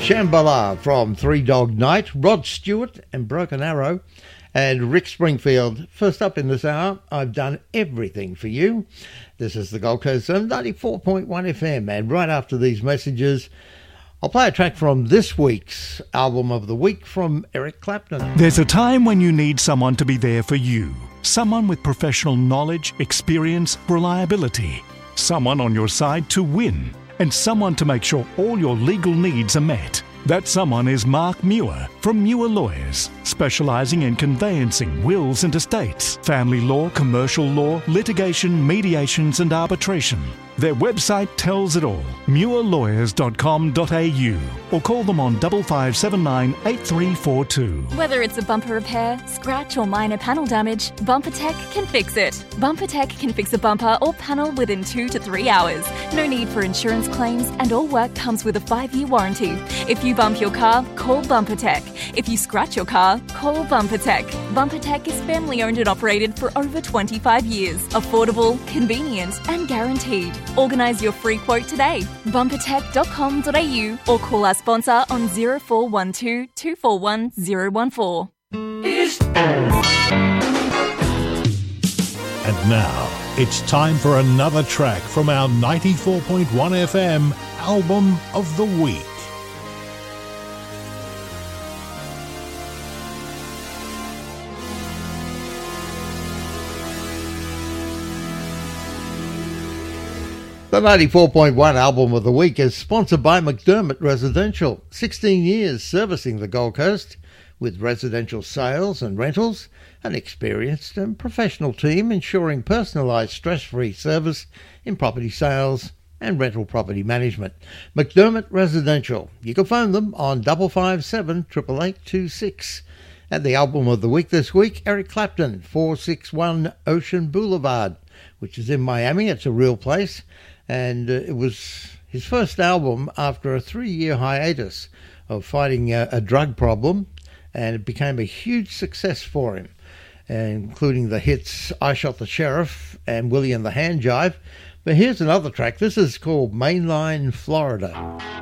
Shambhala from Three Dog Night, Rod Stewart and Broken Arrow, and Rick Springfield. First up in this hour, I've done everything for you. This is the Gold Coast on 94.1 FM, and right after these messages, I'll play a track from this week's Album of the Week from Eric Clapton. There's a time when you need someone to be there for you. Someone with professional knowledge, experience, reliability. Someone on your side to win. And someone to make sure all your legal needs are met. That someone is Mark Muir from Muir Lawyers, specialising in conveyancing, wills and estates, family law, commercial law, litigation, mediations and arbitration. Their website tells it all, muirlawyers.com.au, or call them on 5579 8342. Whether it's a bumper repair, scratch or minor panel damage, BumperTech can fix it. BumperTech can fix a bumper or panel within 2 to 3 hours. No need for insurance claims, and all work comes with a 5-year warranty. If you bump your car, call BumperTech. If you scratch your car, call BumperTech. BumperTech is family owned and operated for over 25 years. Affordable, convenient and guaranteed. Organise your free quote today. Bumpertech.com.au or call our sponsor on 0412 241 014. And now, it's time for another track from our 94.1 FM Album of the Week. The 94.1 Album of the Week is sponsored by McDermott Residential. 16 years servicing the Gold Coast with residential sales and rentals. An experienced and professional team ensuring personalised stress-free service in property sales and rental property management. McDermott Residential. You can phone them on 557 8826. And the Album of the Week this week, Eric Clapton, 461 Ocean Boulevard, which is in Miami. It's a real place. And it was his first album after a 3-year hiatus of fighting a drug problem, and it became a huge success for him, including the hits I Shot the Sheriff and Willie and the Hand Jive. But here's another track. This is called Mainline Florida.